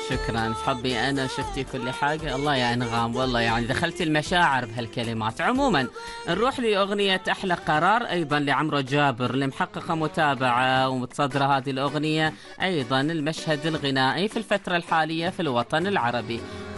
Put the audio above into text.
شكرا في حبي أنا شفتي كل حاجة. الله يا أنغام، والله يعني دخلتي المشاعر بهالكلمات. عموما نروح لأغنية أحلى قرار أيضا لعمرو جابر اللي محققة متابعة ومتصدرة هذه الأغنية أيضا المشهد الغنائي في الفترة الحالية في الوطن العربي.